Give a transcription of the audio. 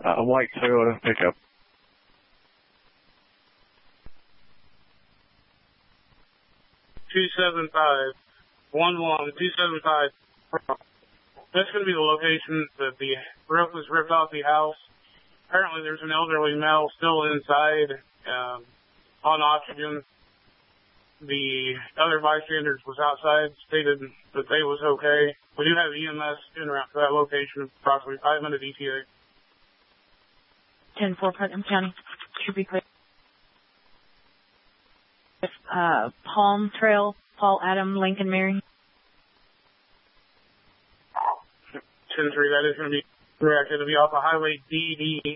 A white Toyota pickup. 275 That's going to be the location that the roof was ripped off the house. Apparently there's an elderly male still inside on oxygen. The other bystanders was outside, stated that they was okay. We do have EMS en route to that location, approximately 500 ETA. 10-4 Putnam County. Should be clear. Palm Trail, Paul Adam, Lincoln Mary. 10-3, that is going to be correct. It'll be off of Highway DD